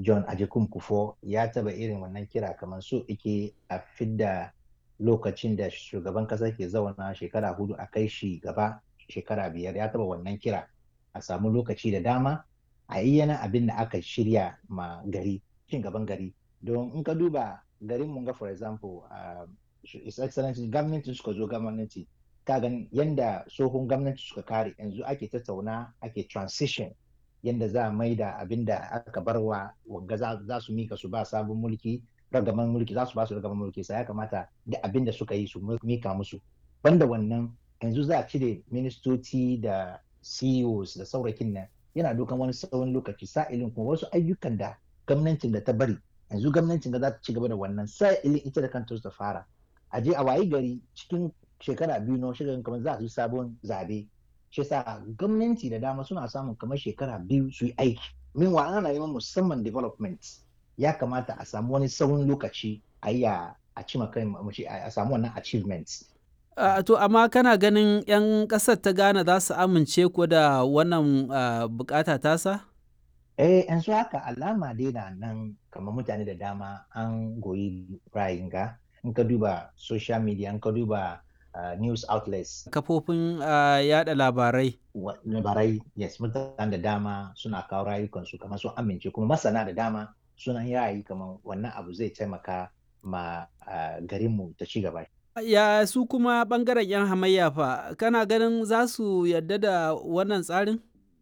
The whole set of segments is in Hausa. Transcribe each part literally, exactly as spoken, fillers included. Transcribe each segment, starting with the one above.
John Agyekum Kufuor ya taba irin wannan kira kamar so ike a fidda lokacin da shugaban kasa ke zauna shekara hudu a kai shi gaba shekara biyar. Ya taba wannan kira a samu lokaci da dama a yi yana abin da aka shirya ma gari, cin gaban gari. Don in ka duba garin mun ga for example uh, His Excellency gwamnati suka zo gwamnati ka gani yanda tsohon gwamnati suka kare yanzu ake tattauna ake transition yanda za a maida abin da aka barwa wanga za su mika su ba sabon mulki ragaman mulki za su ba su ragaman mulki sai ya kamata da abin da suka yi su mika musu. Banda wannan yanzu za a cire ministoci da C E Os da saurakin nan yana dukan wani tsawon lokaci sa'ilin kuma wasu ayyukan da gwamnatin da ta bari yanzu gwamnatin da za ta ci gaba da wannan sa'ilin ita da kanta ta fara a je a wayi gari cikin shekara biyu na shekaran kamar za su yi sabon zabe shi sa gwamnati da dama suna samun kamar shekara biyu su yi aiki. Meanwhile ana neman musamman development ya kamata a samu wani tsawon lokaci a yi a cima kai a samu wannan achievements. Uh, to amma kana ganin 'yan ƙasar ta Ghana za su amince ko da wannan uh, bukata tasa? Eh, yanzu haka alama dai na nan kamar mutane da dama an goyi ra'ayin ga in ka duba social media in ka duba uh, news outlets. Kafofin uh, yada labarai. Labarai, yes, mutane da dama suna kawo rayukansu kamar sun amince kuma masana da dama suna yayi kamar wannan abu zai taimaka ma uh, garinmu ta ci gaba. Ya su kuma ɓangaren 'yan hamayya fa, kana ganin za su yarda da wannan tsarin?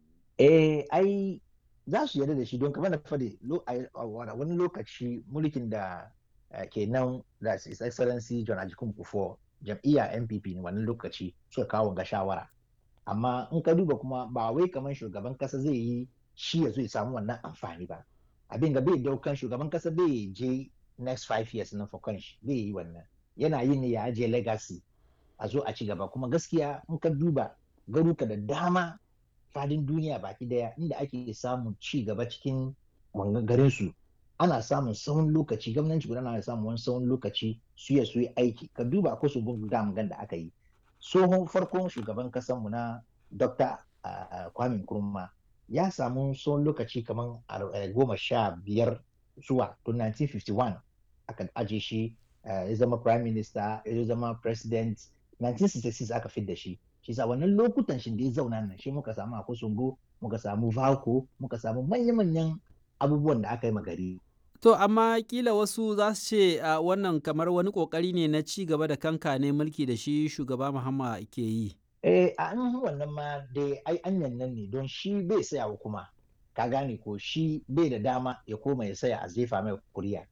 Eh, ai za su yarda da shi don kamar da fade wani lokaci mulkin da ke nan da His Excellency John Agyekum Kufuor jam'iyya N P P ne wannan lokaci suka kawo ga shawara. Amma in ka duba kuma ba wai kamar shugaban kasa zai yi shi ya zo ya samu wannan amfani ba. Abin ga bai daukan shugaban kasa bai je next five years nan for kanshi bai yi wannan. Yana yin ne ya ajiye legacy a zo a ci gaba kuma gaskiya in ka duba garuka da dama fadin duniya baki daya inda ake samun ci gaba cikin garin su ana samun tsawon lokaci gwamnati guda na samun wani tsawon lokaci su ya su yi aiki. Ka duba ko su gun dam da aka yi tsohon farkon shugaban kasan mu na Doctor Uh, Kwame Nkrumah ya samu tsawon lokaci kamar goma sha biyar zuwa tun nineteen fifty-one aka aje shi Uh, ya zama prime minister ya zama president nineteen sixty-six aka fidda shi shi sa wannan lokutan shi da ya zauna nan shi muka samu Akosombo muka samu Valco muka samu manyan-manyan abubuwan da aka yi magari. To amma kila wasu za su ce uh, wannan kamar wani kokari ne na ci gaba da kanka ne mulki da shi shugaba Mahama ke yi. Eh a an wannan ma dai ai anyan nan ne don shi bai saya kuma ka gane ko shi bai da dama ya koma ya saya a zefa mai kuriya.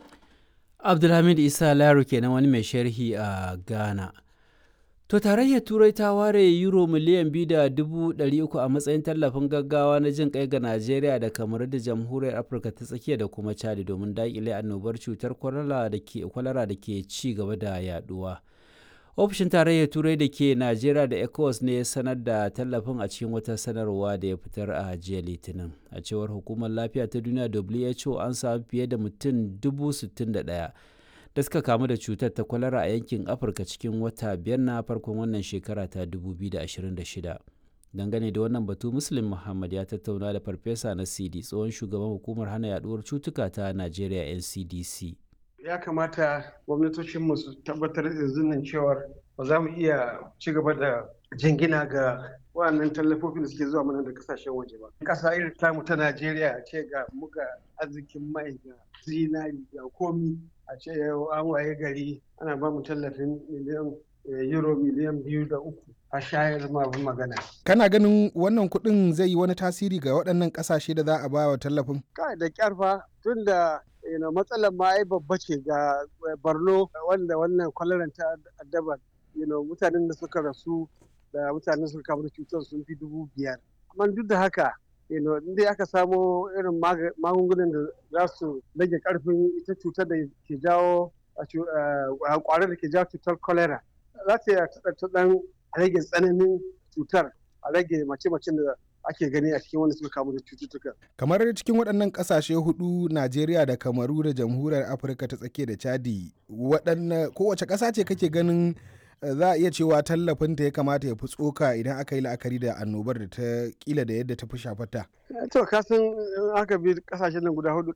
Abdulhamid Isa Laro kenan wani mai sharhi a Ghana. To tarayyar Turai ta ware euro miliyan biyu da dubu ɗari uku a matsayin tallafin gaggawa na jin kai ga Najeriya da Kamaru da Jamhuriyar Afirka ta Tsakiya da kuma Chad domin daƙile annobar cutar kwalara da ke kwalara da ke ci gaba da yaduwa. Ofishin tarayyar Turai da ke Najeriya da ECOWAS ne ya sanar da tallafin a cikin wata sanarwa da ya fitar a jiya Litinin. A cewar Hukumar Lafiya ta Duniya W H O an samu fiye da mutum dubu sittin da ɗaya da suka kamu da cutar ta kwalara a yankin Afirka cikin wata biyar na farkon wannan shekara ta dubu biyu da ashirin da shida. Dangane da wannan batu Muslim Muhammad ya tattauna da Farfesa Nasidi tsohon shugaban hukumar hana yaduwar cutuka ta Najeriya N C D C. Ya kamata gwamnatocinmu su tabbatar da zunin cewar ba za mu iya ci gaba da jingina ga wannan tallafofin da suke zuwa mana da kasashen waje ba. Ƙasa irin tamu ta Najeriya ce ga muga arzikin mai ga zinari ga komi a ce an waye gari ana ba mu tallafin miliyan euro miliyan biyu da uku a shayar ma magana. Kana ganin wannan kuɗin zai yi wani tasiri ga waɗannan ƙasashe da za a ba wa tallafin? Kai da ƙyarfa tun da matsalar ma ai babba ce ga Borno wanda wannan kwalaran ta addaba mutanen da suka rasu da mutanen da suka kamu da cutar sun fi dubu biyar. Amma duk da haka inda aka samo irin magungunan da za su rage karfin ita cutar da ke jawo kwarar da ke jawo cutar cholera za ta dan rage tsananin cutar a rage mace-macen da ake gani a cikin wanda suka kamu da cututtuka. Kamar cikin waɗannan ƙasashe hudu Najeriya da Kamaru da Jamhuriyar Afirka ta Tsakiya da Chadi waɗanne kowace ƙasa ce kake ganin za a iya cewa tallafinta ya kamata ya fi tsoka idan aka yi la'akari da annobar da ta kila da yadda ta fi shafata? To kasan aka bi ƙasashen nan guda hudu